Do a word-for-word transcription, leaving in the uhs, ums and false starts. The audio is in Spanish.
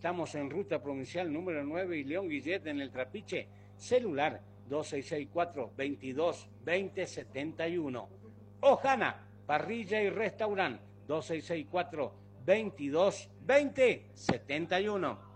Estamos en ruta provincial número nueve y León Guillet en el Trapiche. Celular dos seis seis cuatro, veintidós, veinte, setenta y uno. Ojana, parrilla y restaurante dos seis seis cuatro, veintidós, veinte, setenta y uno.